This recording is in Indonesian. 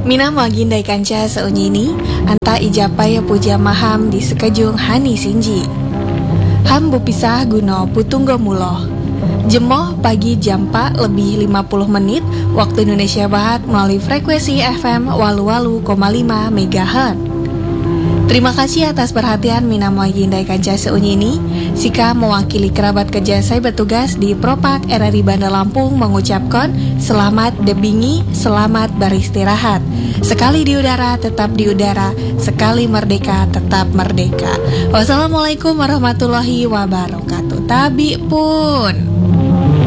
Mina magindai kanca saunyini, anta ijapai puja maham di sekejung hani sinji. Ham bupisah guno putunggo muloh. Jemoh pagi jam 4 lebih 50 menit waktu Indonesia Barat melalui frekuensi FM walu-walu, 5 MHz. Terima kasih atas perhatian Mina magindai kanca saunyini. Sika mewakili kerabat kerja saya bertugas di Propak RRI Bandar Lampung mengucapkan selamat debingi, selamat beristirahat. Sekali di udara, tetap di udara. Sekali merdeka, tetap merdeka. Wassalamualaikum warahmatullahi wabarakatuh. Tabi pun.